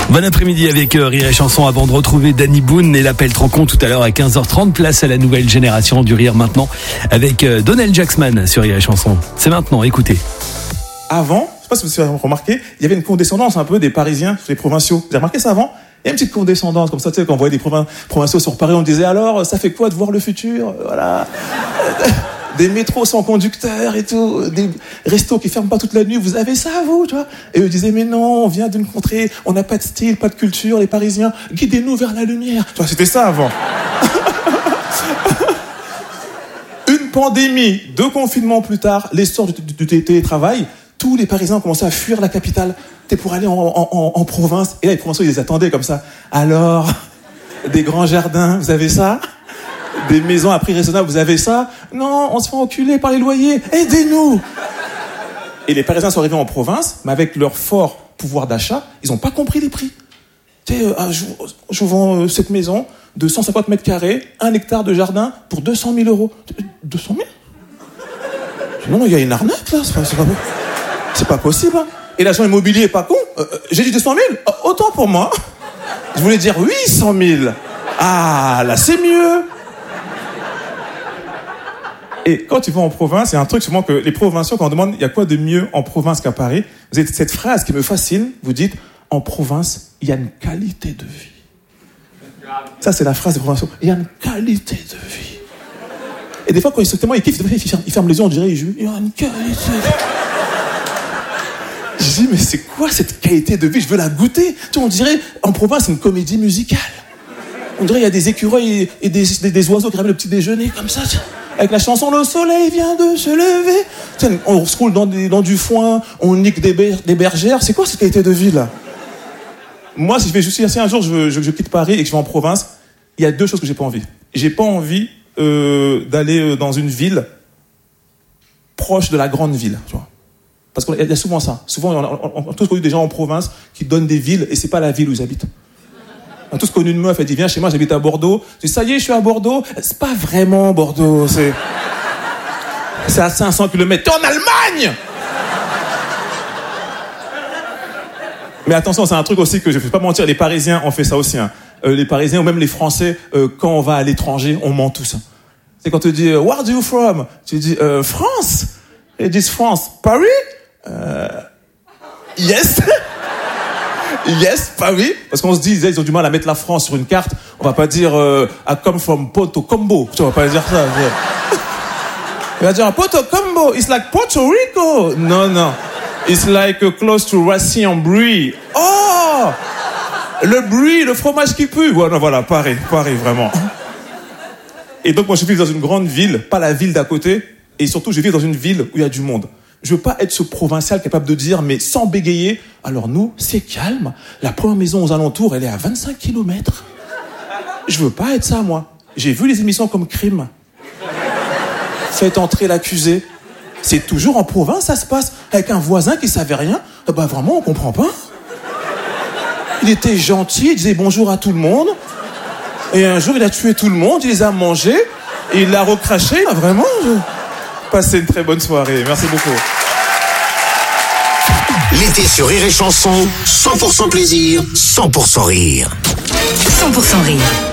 Bon après-midi avec Rire et Chanson avant de retrouver Danny Boone et l'appel trop con tout à l'heure à 15h30. Place à la nouvelle génération du rire maintenant avec Donald Jacksman sur Rire et Chanson. C'est maintenant, écoutez. Avant, je sais pas si vous avez remarqué, il y avait une condescendance un peu des Parisiens sur les provinciaux. Vous avez remarqué ça avant? Il y a une petite condescendance comme ça, tu sais, quand on voyait des provinciaux sur Paris, on disait alors, ça fait quoi de voir le futur? Voilà. Des métros sans conducteur et tout, des restos qui ferment pas toute la nuit, vous avez ça, vous, tu vois? Et eux disaient, mais non, on vient d'une contrée, on n'a pas de style, pas de culture, les Parisiens, guidez-nous vers la lumière. Tu vois, c'était ça avant. Une pandémie, 2 confinements plus tard, l'essor du télétravail, tous les Parisiens ont commencé à fuir la capitale. T'es pour aller en province. Et là, les provinciaux, ils les attendaient comme ça. Alors, des grands jardins, vous avez ça? Des maisons à prix raisonnable, vous avez ça? Non, on se fait enculer par les loyers. Aidez-nous! Et les Parisiens sont arrivés en province, mais avec leur fort pouvoir d'achat, ils n'ont pas compris les prix. Je vends cette maison de 150 mètres carrés, 1 hectare de jardin pour 200 000 euros. 200 000? Non, il y a une arnaque, là. C'est pas possible, hein. Et l'agent immobilier est pas con. J'ai dit 200 000? Autant pour moi. Je voulais dire 800 000. Ah, là, c'est mieux. Et quand tu vas en province, il y a un truc souvent que les provinciaux, quand on demande il y a quoi de mieux en province qu'à Paris, vous avez cette phrase qui me fascine, vous dites, en province, il y a une qualité de vie. Ça, c'est la phrase des provinciaux. Il y a une qualité de vie. Et des fois, quand ils kiffent, ils ferment les yeux, on dirait, il y a une qualité de vie. Je dis, mais c'est quoi cette qualité de vie? Je veux la goûter. Tu vois, on dirait, en province, c'est une comédie musicale. On dirait, il y a des écureuils et des oiseaux qui ramènent le petit déjeuner, comme ça. Avec la chanson, le soleil vient de se lever. Tu sais, on se roule dans du foin, on nique des bergères. C'est quoi cette qualité de vie, là? Moi, si un jour je quitte Paris et que je vais en province, il y a 2 choses que j'ai pas envie. J'ai pas envie d'aller dans une ville proche de la grande ville, tu vois. Parce qu'il y a souvent ça. Souvent, on a tous connu des gens en province qui donnent des villes et c'est pas la ville où ils habitent. On a tous connu une meuf, elle dit viens chez moi, j'habite à Bordeaux. Je dis ça y est, je suis à Bordeaux. C'est pas vraiment Bordeaux, c'est à 500 km. T'es en Allemagne! Mais attention, c'est un truc aussi que je ne vais pas mentir, les Parisiens ont fait ça aussi. Hein. Les Parisiens ou même les Français, quand on va à l'étranger, on ment tous. Hein. C'est quand tu dis where are you from? Tu dis France. Ils disent France. Paris? Yes. Yes, Paris. Parce qu'on se dit, ils ont du mal à mettre la France sur une carte. On va pas dire I come from Porto Combo. Tu vas pas dire ça. Il va dire Porto Combo. It's like Puerto Rico. Non. It's like close to Roissy-en-Brie. Oh, le Brie, le fromage qui pue. Voilà, Paris, vraiment. Et donc moi je vis dans une grande ville, pas la ville d'à côté. Et surtout je vis dans une ville où il y a du monde. Je veux pas être ce provincial capable de dire, mais sans bégayer, alors nous, c'est calme. La première maison aux alentours, elle est à 25 km. Je veux pas être ça, moi. J'ai vu les émissions comme Crime. Faites entrer l'accusé. C'est toujours en province, ça se passe. Avec un voisin qui savait rien. Bah vraiment, on comprend pas. Il était gentil, il disait bonjour à tout le monde. Et un jour, il a tué tout le monde, il les a mangés. Et il l'a recraché. Bah, vraiment, passez une très bonne soirée. Merci beaucoup. L'été sur Rire et Chanson, 100% plaisir, 100% rire. 100% rire.